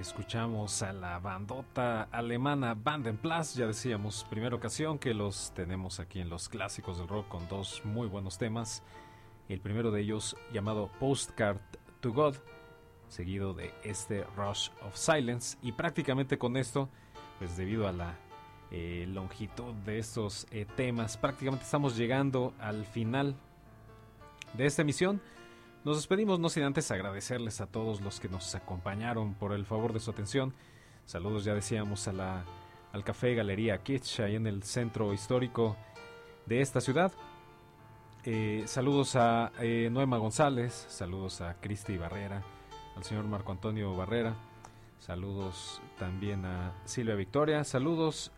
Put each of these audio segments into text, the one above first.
Escuchamos a la bandota alemana Bandenplatz, ya decíamos, primera ocasión que los tenemos aquí en los clásicos del rock con dos muy buenos temas. El primero de ellos llamado Postcard to God, seguido de este Rush of Silence. Y prácticamente con esto, pues debido a la longitud de estos temas, prácticamente estamos llegando al final de esta emisión. Nos despedimos, no sin antes agradecerles a todos los que nos acompañaron por el favor de su atención. Saludos, ya decíamos, al Café Galería Kitsch, ahí en el centro histórico de esta ciudad. Saludos a Noema González, saludos a Cristi Barrera, al señor Marco Antonio Barrera, saludos también a Silvia Victoria, saludos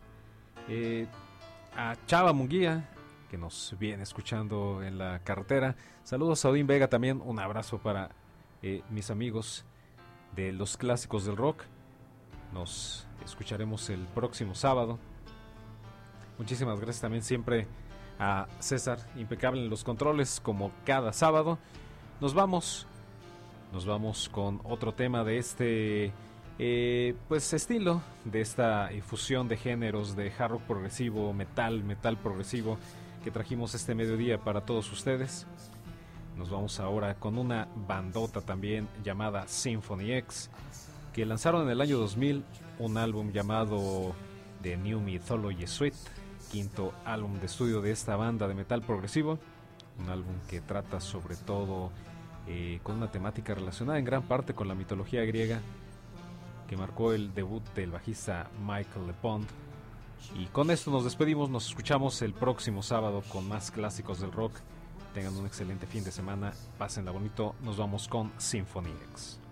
a Chava Munguía, que nos viene escuchando en la carretera. Saludos a Odín Vega también, un abrazo para mis amigos de los clásicos del rock. Nos escucharemos el próximo sábado. Muchísimas gracias también siempre a César, impecable en los controles como cada sábado. Nos vamos con otro tema de este pues estilo, de esta fusión de géneros de hard rock progresivo, metal progresivo que trajimos este mediodía para todos ustedes. Nos vamos ahora con una bandota también llamada Symphony X, que lanzaron en el año 2000 un álbum llamado The New Mythology Suite, quinto álbum de estudio de esta banda de metal progresivo, un álbum que trata sobre todo con una temática relacionada en gran parte con la mitología griega, que marcó el debut del bajista Michael LePond. Y con esto nos despedimos, nos escuchamos el próximo sábado con más clásicos del rock. Tengan un excelente fin de semana, pásenla bonito, nos vamos con Symphony X.